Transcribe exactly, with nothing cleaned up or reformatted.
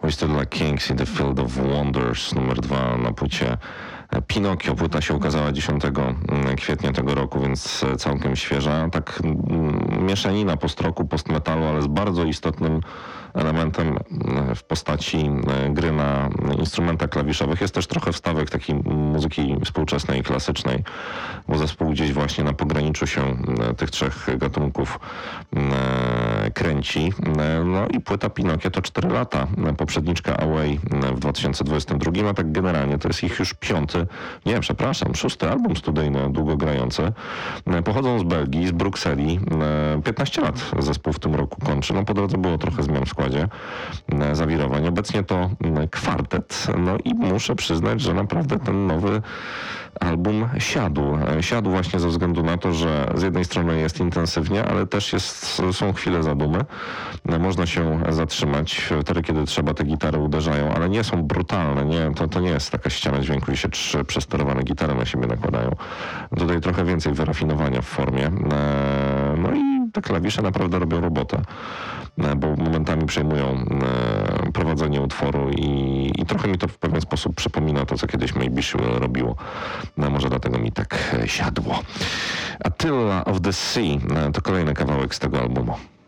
We Stood Like Kings in the Field of Wonders, numer dwa na płycie Pinokio. Płyta się ukazała dziesiątego kwietnia tego roku, więc całkiem świeża. Tak mieszanina post-rocku, post-metalu, ale z bardzo istotnym elementem w postaci gry na instrumentach klawiszowych. Jest też trochę wstawek takiej muzyki współczesnej, klasycznej, bo zespół gdzieś właśnie na pograniczu się tych trzech gatunków kręci. No i płyta Pinokio to cztery lata. Poprzedniczka Away w dwa tysiące dwudziestym drugim, a tak generalnie to jest ich już piąty, nie, przepraszam, szósty album studyjny, długogrający. Pochodzą z Belgii, z Brukseli. piętnaście lat zespół w tym roku kończy. No po drodze było trochę zmian w składzie, zawirowań. Obecnie to kwartet. No i muszę przyznać, że naprawdę ten nowy album siadł. Siadł właśnie ze względu na to, że z jednej strony jest intensywnie, ale też jest, są chwile zadumy. Można się zatrzymać wtedy, kiedy trzeba, te gitary uderzają, ale nie są brutalne. Nie, to, to nie jest taka ściana dźwięku, gdzie się trzy przesterowane gitary na siebie nakładają. Tutaj trochę więcej wyrafinowania w formie. No i te klawisze naprawdę robią robotę, bo momentami przejmują prowadzenie utworu i, i trochę mi to w pewien sposób przypomina to, co kiedyś Maybe She Will robiło. No, może dlatego mi tak siadło. Attila of the Sea to kolejny kawałek z tego albumu.